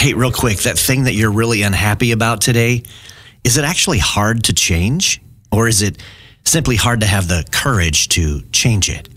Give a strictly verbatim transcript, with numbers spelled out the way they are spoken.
Hey, real quick, that thing that you're really unhappy about today, is it actually hard to change? Or is it simply hard to have the courage to change it?